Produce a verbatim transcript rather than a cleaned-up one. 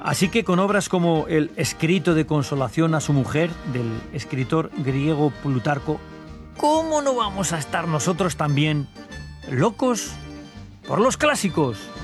Así que con obras como el Escrito de consolación a su mujer, del escritor griego Plutarco, ¿cómo no vamos a estar nosotros también locos por los clásicos?